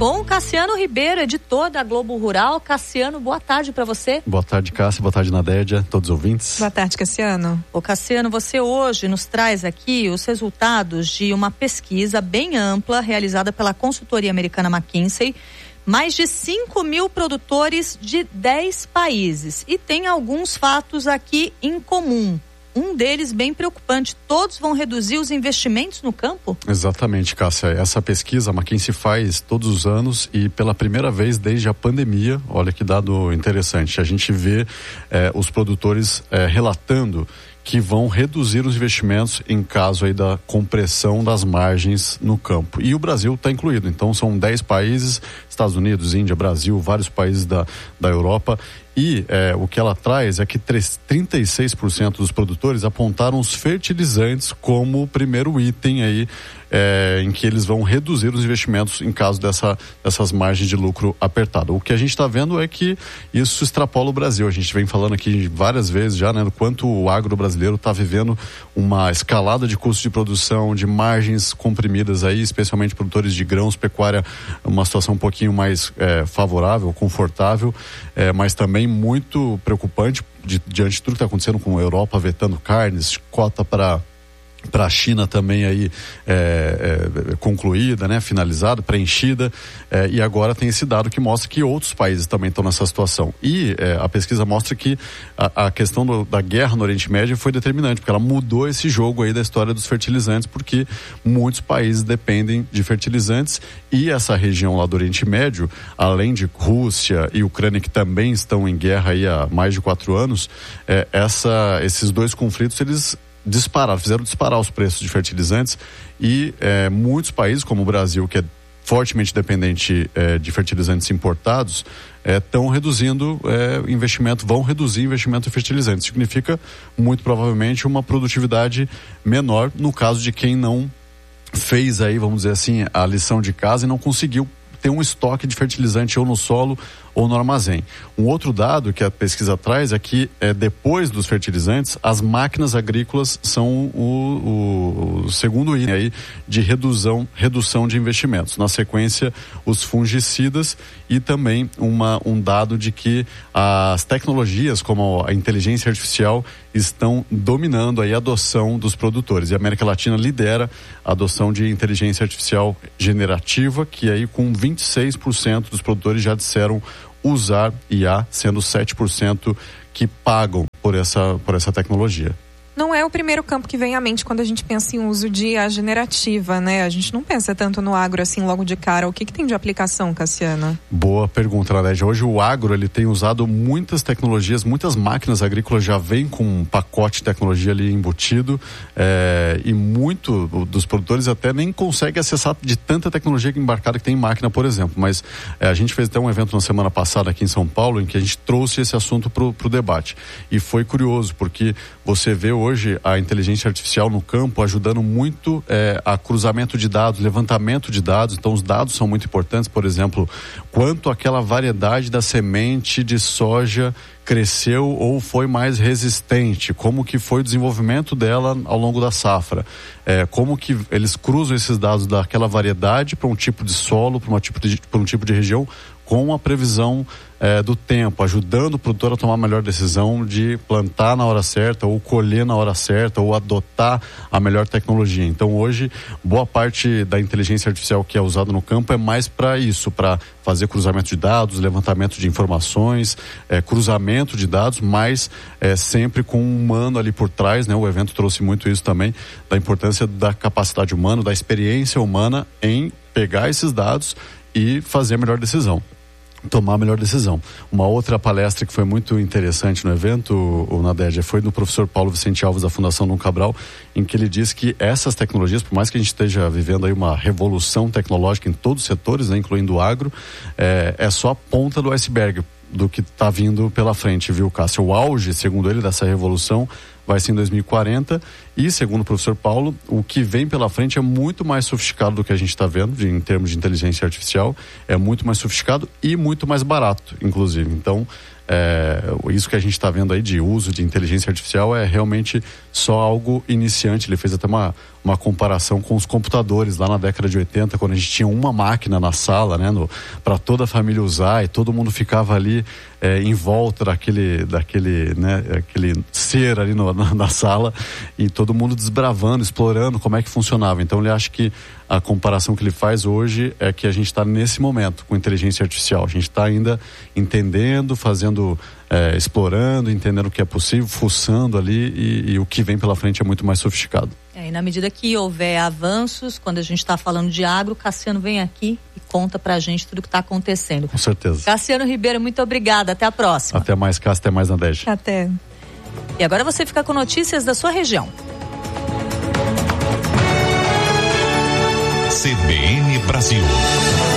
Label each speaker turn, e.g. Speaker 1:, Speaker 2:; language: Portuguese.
Speaker 1: com Cassiano Ribeiro, editor da Globo Rural. Cassiano, boa tarde para você.
Speaker 2: Boa tarde, Cássia, boa tarde, Nadédia, todos os ouvintes.
Speaker 3: Boa tarde, Cassiano.
Speaker 1: Ô Cassiano, você hoje nos traz aqui os resultados de uma pesquisa bem ampla realizada pela consultoria americana McKinsey. Mais de 5.000 produtores de 10 países. E tem alguns fatos aqui em comum. Um deles bem preocupante. Todos vão reduzir os investimentos no campo?
Speaker 2: Exatamente, Cássia. Essa pesquisa a McKinsey faz todos os anos e pela primeira vez desde a pandemia, olha que dado interessante, a gente vê os produtores relatando que vão reduzir os investimentos em caso aí da compressão das margens no campo. E o Brasil está incluído, então são 10 países, Estados Unidos, Índia, Brasil, vários países da Europa. E o que ela traz é que 36% dos produtores apontaram os fertilizantes como o primeiro item aí em que eles vão reduzir os investimentos em caso dessas margens de lucro apertadas. O que a gente está vendo é que isso extrapola o Brasil. A gente vem falando aqui várias vezes já, né, do quanto o agro brasileiro está vivendo uma escalada de custos de produção, de margens comprimidas aí, especialmente produtores de grãos, pecuária, uma situação um pouquinho mais favorável, confortável, mas também muito preocupante diante de tudo que está acontecendo com a Europa vetando carnes, cota para a China também aí concluída, né, finalizada, preenchida, e agora tem esse dado que mostra que outros países também estão nessa situação. E a pesquisa mostra que a questão da guerra no Oriente Médio foi determinante, porque ela mudou esse jogo aí da história dos fertilizantes, porque muitos países dependem de fertilizantes e essa região lá do Oriente Médio, além de Rússia e Ucrânia, que também estão em guerra aí há mais de 4 anos, esses dois conflitos, eles fizeram disparar os preços de fertilizantes e muitos países, como o Brasil, que é fortemente dependente de fertilizantes importados, estão reduzindo investimento, vão reduzir investimento em fertilizantes. Significa, muito provavelmente, uma produtividade menor no caso de quem não fez aí, vamos dizer assim, a lição de casa e não conseguiu ter um estoque de fertilizante ou no solo ou no armazém. Um outro dado que a pesquisa traz é que depois dos fertilizantes, as máquinas agrícolas são o segundo item aí de redução de investimentos. Na sequência, os fungicidas e também um dado de que as tecnologias como a inteligência artificial estão dominando aí a adoção dos produtores. E a América Latina lidera a adoção de inteligência artificial generativa, que aí com 26% dos produtores já disseram usar IA, sendo 7% que pagam por essa tecnologia.
Speaker 3: Não é o primeiro campo que vem à mente quando a gente pensa em uso de IA generativa, né? A gente não pensa tanto no agro assim logo de cara. O que tem de aplicação, Cassiano? Boa pergunta, Nadégia. Hoje o agro ele tem usado muitas tecnologias, muitas máquinas agrícolas já vêm com um pacote de tecnologia ali embutido e muito dos produtores até nem consegue acessar de tanta tecnologia embarcada que tem em máquina, por exemplo. Mas a gente fez até um evento na semana passada aqui em São Paulo em que a gente trouxe esse assunto pro debate. E foi curioso, porque você vê hoje a inteligência artificial no campo ajudando muito a cruzamento de dados, levantamento de dados. Então os dados são muito importantes, por exemplo, quanto aquela variedade da semente de soja cresceu ou foi mais resistente, como que foi o desenvolvimento dela ao longo da safra, como que eles cruzam esses dados daquela variedade para um tipo de solo, para um tipo de região, com a previsão do tempo, ajudando o produtor a tomar a melhor decisão de plantar na hora certa, ou colher na hora certa, ou adotar a melhor tecnologia. Então hoje, boa parte da inteligência artificial que é usada no campo é mais para isso, para fazer cruzamento de dados, levantamento de informações, cruzamento de dados, mas sempre com um humano ali por trás, né? O evento trouxe muito isso também, da importância da capacidade humana, da experiência humana em pegar esses dados e fazer a melhor decisão. Tomar a melhor decisão. Uma outra palestra que foi muito interessante no evento, o Nadégia, foi do professor Paulo Vicente Alves da Fundação Dom Cabral, em que ele diz que essas tecnologias, por mais que a gente esteja vivendo aí uma revolução tecnológica em todos os setores, né, incluindo o agro, é só a ponta do iceberg do que está vindo pela frente, viu, Cássio? O auge, segundo ele, dessa revolução vai ser em 2040 e, segundo o professor Paulo, o que vem pela frente é muito mais sofisticado do que a gente está vendo em termos de inteligência artificial, é muito mais sofisticado e muito mais barato, inclusive. Então,
Speaker 2: isso que a gente está vendo aí de uso de inteligência artificial é realmente só algo iniciante. Ele fez até uma comparação com os computadores lá na década de 80, quando a gente tinha uma máquina na sala, né, para toda a família usar, e todo mundo ficava ali em volta daquele ser ali na sala, e todo mundo desbravando, explorando como é que funcionava. Então ele acha que a comparação que ele faz hoje é que a gente está nesse momento com inteligência artificial. A gente está ainda entendendo, explorando, entendendo o que é possível, fuçando ali, e o que vem pela frente é muito mais sofisticado.
Speaker 1: E na medida que houver avanços, quando a gente está falando de agro, Cassiano vem aqui e conta pra gente tudo o que está acontecendo.
Speaker 2: Com certeza.
Speaker 1: Cassiano Ribeiro, muito obrigada. Até a próxima.
Speaker 2: Até mais, Cássio. Até mais, Nadege.
Speaker 3: Até.
Speaker 1: E agora você fica com notícias da sua região.
Speaker 4: CBN Brasil.